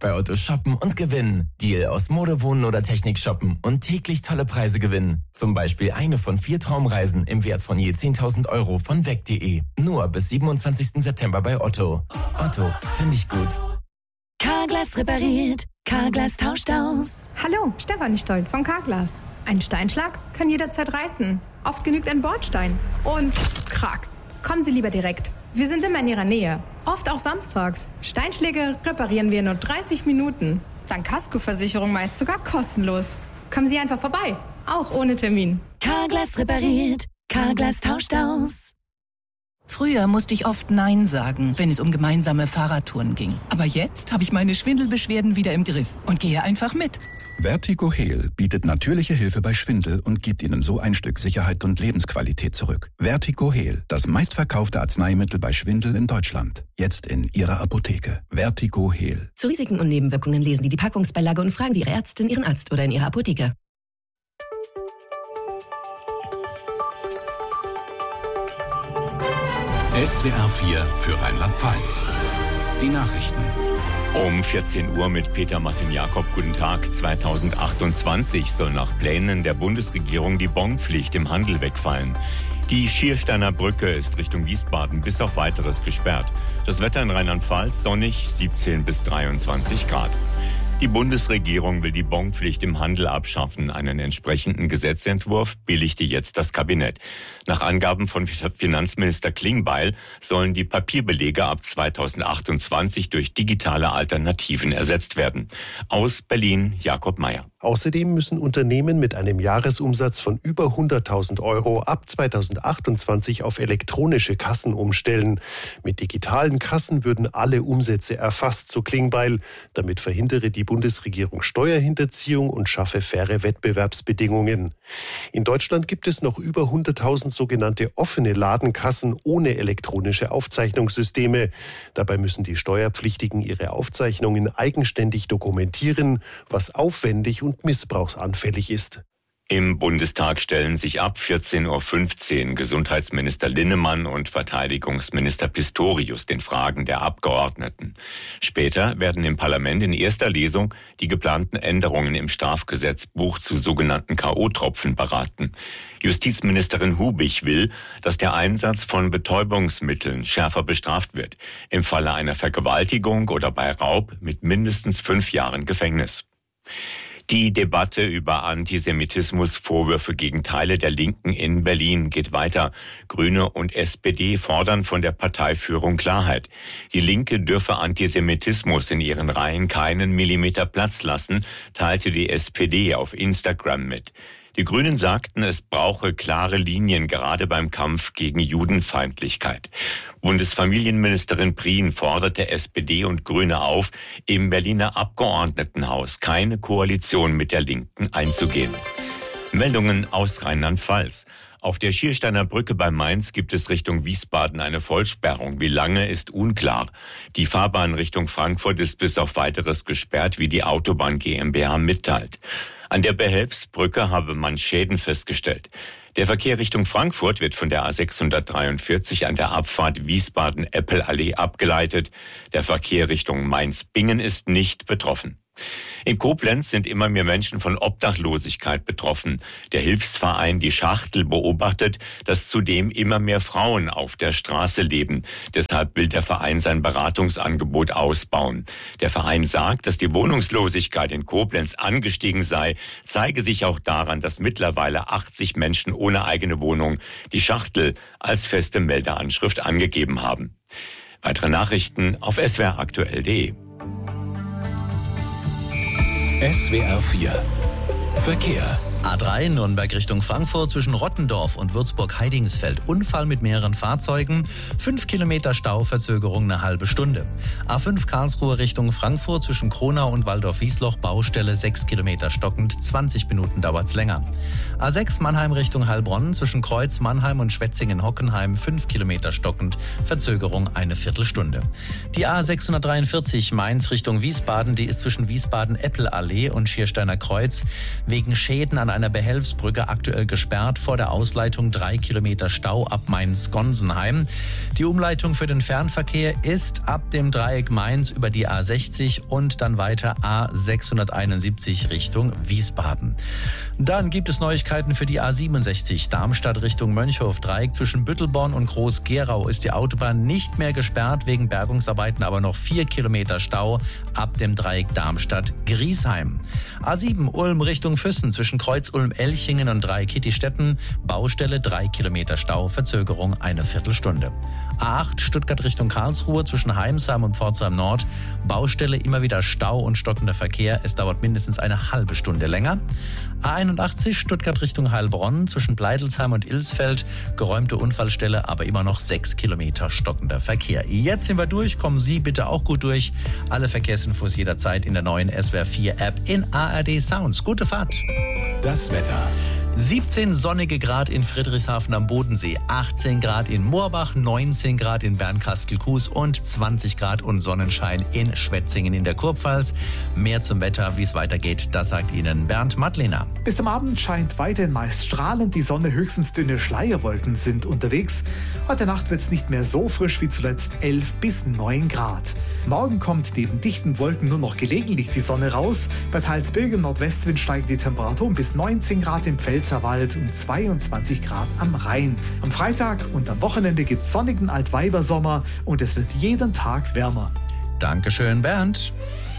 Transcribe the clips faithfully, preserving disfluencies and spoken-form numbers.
bei Otto shoppen und gewinnen. Deal aus Mode, Wohnen oder Technik shoppen und täglich tolle Preise gewinnen. Zum Beispiel eine von vier Traumreisen im Wert von je zehntausend Euro von weg punkt de. Nur bis siebenundzwanzigsten September bei Otto. Otto, finde ich gut. Carglass repariert, Carglass tauscht aus. Hallo, Stefanie Stolt von Carglass. Ein Steinschlag kann jederzeit reißen. Oft genügt ein Bordstein. Und krack. Kommen Sie lieber direkt. Wir sind immer in Ihrer Nähe. Oft auch samstags. Steinschläge reparieren wir in nur dreißig Minuten. Dank Kaskoversicherung meist sogar kostenlos. Kommen Sie einfach vorbei. Auch ohne Termin. Carglass repariert, Carglass tauscht aus. Früher musste ich oft Nein sagen, wenn es um gemeinsame Fahrradtouren ging. Aber jetzt habe ich meine Schwindelbeschwerden wieder im Griff und gehe einfach mit. Vertigo Heal bietet natürliche Hilfe bei Schwindel und gibt Ihnen so ein Stück Sicherheit und Lebensqualität zurück. Vertigo Heal, das meistverkaufte Arzneimittel bei Schwindel in Deutschland. Jetzt in Ihrer Apotheke. Vertigo Heal. Zu Risiken und Nebenwirkungen lesen Sie die Packungsbeilage und fragen Sie Ihre Ärztin, Ihren Arzt oder in Ihrer Apotheke. S W R vier für Rheinland-Pfalz. Die Nachrichten. Um vierzehn Uhr mit Peter Martin Jakob. Guten Tag. zweitausendachtundzwanzig soll nach Plänen der Bundesregierung die Bonpflicht im Handel wegfallen. Die Schiersteiner Brücke ist Richtung Wiesbaden bis auf Weiteres gesperrt. Das Wetter in Rheinland-Pfalz sonnig, siebzehn bis dreiundzwanzig Grad. Die Bundesregierung will die Bonpflicht im Handel abschaffen. Einen entsprechenden Gesetzentwurf billigte jetzt das Kabinett. Nach Angaben von Finanzminister Klingbeil sollen die Papierbelege ab zweitausendachtundzwanzig durch digitale Alternativen ersetzt werden. Aus Berlin, Jakob Mayer. Außerdem müssen Unternehmen mit einem Jahresumsatz von über hunderttausend Euro ab zweitausendachtundzwanzig auf elektronische Kassen umstellen. Mit digitalen Kassen würden alle Umsätze erfasst, so Klingbeil. Damit verhindere die Bundesregierung Steuerhinterziehung und schaffe faire Wettbewerbsbedingungen. In Deutschland gibt es noch über hunderttausend sogenannte offene Ladenkassen ohne elektronische Aufzeichnungssysteme. Dabei müssen die Steuerpflichtigen ihre Aufzeichnungen eigenständig dokumentieren, was aufwendig und missbrauchsanfällig ist. Im Bundestag stellen sich ab vierzehn Uhr fünfzehn Gesundheitsminister Linnemann und Verteidigungsminister Pistorius den Fragen der Abgeordneten. Später werden im Parlament in erster Lesung die geplanten Änderungen im Strafgesetzbuch zu sogenannten K O-Tropfen beraten. Justizministerin Hubich will, dass der Einsatz von Betäubungsmitteln schärfer bestraft wird. Im Falle einer Vergewaltigung oder bei Raub mit mindestens fünf Jahren Gefängnis. Die Debatte über Antisemitismusvorwürfe gegen Teile der Linken in Berlin geht weiter. Grüne und S P D fordern von der Parteiführung Klarheit. Die Linke dürfe Antisemitismus in ihren Reihen keinen Millimeter Platz lassen, teilte die S P D auf Instagram mit. Die Grünen sagten, es brauche klare Linien, gerade beim Kampf gegen Judenfeindlichkeit. Bundesfamilienministerin Prien forderte S P D und Grüne auf, im Berliner Abgeordnetenhaus keine Koalition mit der Linken einzugehen. Meldungen aus Rheinland-Pfalz. Auf der Schiersteiner Brücke bei Mainz gibt es Richtung Wiesbaden eine Vollsperrung. Wie lange, ist unklar. Die Fahrbahn Richtung Frankfurt ist bis auf Weiteres gesperrt, wie die Autobahn GmbH mitteilt. An der Behelfsbrücke habe man Schäden festgestellt. Der Verkehr Richtung Frankfurt wird von der A sechshundertdreiundvierzig an der Abfahrt Wiesbaden-Eppelallee abgeleitet. Der Verkehr Richtung Mainz-Bingen ist nicht betroffen. In Koblenz sind immer mehr Menschen von Obdachlosigkeit betroffen. Der Hilfsverein Die Schachtel beobachtet, dass zudem immer mehr Frauen auf der Straße leben. Deshalb will der Verein sein Beratungsangebot ausbauen. Der Verein sagt, dass die Wohnungslosigkeit in Koblenz angestiegen sei, zeige sich auch daran, dass mittlerweile achtzig Menschen ohne eigene Wohnung die Schachtel als feste Meldeanschrift angegeben haben. Weitere Nachrichten auf s w r aktuell punkt de. S W R vier Verkehr. A drei Nürnberg Richtung Frankfurt zwischen Rottendorf und Würzburg-Heidingsfeld. Unfall mit mehreren Fahrzeugen. Fünf Kilometer Stau, Verzögerung eine halbe Stunde. A fünf Karlsruhe Richtung Frankfurt zwischen Kronau und Waldorf-Wiesloch. Baustelle sechs Kilometer stockend. zwanzig Minuten dauert's länger. A sechs Mannheim Richtung Heilbronn zwischen Kreuz, Mannheim und Schwetzingen-Hockenheim. fünf Kilometer stockend. Verzögerung eine Viertelstunde. Die A sechshundertdreiundvierzig Mainz Richtung Wiesbaden. Die ist zwischen Wiesbaden-Eppelallee und Schiersteiner Kreuz wegen Schäden an einer Behelfsbrücke aktuell gesperrt. Vor der Ausleitung drei Kilometer Stau ab Mainz-Gonsenheim. Die Umleitung für den Fernverkehr ist ab dem Dreieck Mainz über die A sechzig und dann weiter A sechshunderteinundsiebzig Richtung Wiesbaden. Dann gibt es Neuigkeiten für die A siebenundsechzig Darmstadt Richtung Mönchhof-Dreieck. Zwischen Büttelborn und Groß-Gerau ist die Autobahn nicht mehr gesperrt, wegen Bergungsarbeiten aber noch vier Kilometer Stau ab dem Dreieck Darmstadt-Griesheim. A sieben Ulm Richtung Füssen zwischen Kreuz-Ulm-Elchingen und Dreieck-Kittistetten. Baustelle, drei Kilometer Stau, Verzögerung eine Viertelstunde. A acht Stuttgart Richtung Karlsruhe zwischen Heimsheim und Pforzheim Nord. Baustelle, immer wieder Stau und stockender Verkehr. Es dauert mindestens eine halbe Stunde länger. A einundachtzig Stuttgart Richtung Heilbronn zwischen Pleitelsheim und Ilsfeld. Geräumte Unfallstelle, aber immer noch sechs Kilometer stockender Verkehr. Jetzt sind wir durch. Kommen Sie bitte auch gut durch. Alle Verkehrsinfos jederzeit in der neuen S W R vier App in A R D Sounds. Gute Fahrt. Das Wetter. siebzehn sonnige Grad in Friedrichshafen am Bodensee, achtzehn Grad in Moorbach, neunzehn Grad in Bernkastel-Kues und zwanzig Grad und Sonnenschein in Schwetzingen in der Kurpfalz. Mehr zum Wetter, wie es weitergeht, das sagt Ihnen Bernd Madlener. Bis zum Abend scheint weiterhin meist strahlend die Sonne, höchstens dünne Schleierwolken sind unterwegs. Heute Nacht wird es nicht mehr so frisch wie zuletzt, elf bis neun Grad. Morgen kommt neben dichten Wolken nur noch gelegentlich die Sonne raus. Bei teils böigem Nordwestwind steigt die Temperatur um bis neunzehn Grad im Pfälzerwald und zweiundzwanzig Grad am Rhein. Am Freitag und am Wochenende gibt es sonnigen Altweibersommer und es wird jeden Tag wärmer. Dankeschön, Bernd.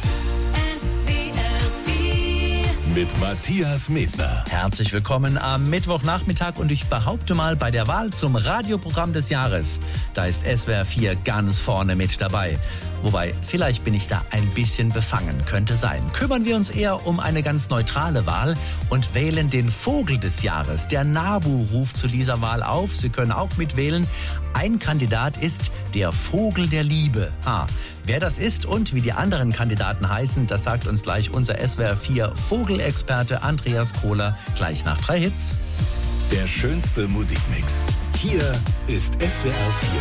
Mit Matthias Medner. Herzlich willkommen am Mittwochnachmittag und ich behaupte mal, bei der Wahl zum Radioprogramm des Jahres, da ist S W R vier ganz vorne mit dabei. Wobei, vielleicht bin ich da ein bisschen befangen, könnte sein. Kümmern wir uns eher um eine ganz neutrale Wahl und wählen den Vogel des Jahres. Der NABU ruft zu dieser Wahl auf. Sie können auch mitwählen. Ein Kandidat ist der Vogel der Liebe. Ah, wer das ist und wie die anderen Kandidaten heißen, das sagt uns gleich unser S W R vier Vogelexperte Andreas Kohler gleich nach drei Hits. Der schönste Musikmix. Hier ist S W R vier